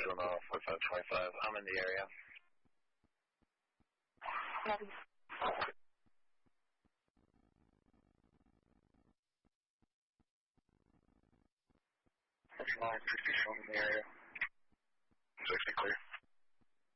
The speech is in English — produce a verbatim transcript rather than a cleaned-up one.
two oh, forty-five twenty-five. I'm in the area. That's nine sixty, show in the area. sixty clear.